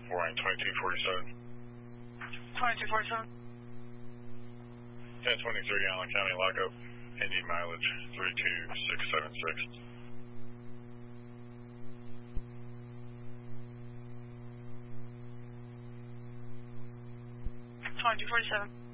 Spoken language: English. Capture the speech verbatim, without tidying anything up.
Flying twenty-two forty-seven. twenty-two forty-seven. ten twenty-three Allen County lockup. Indy mileage three two six seven six. twenty-two forty-seven.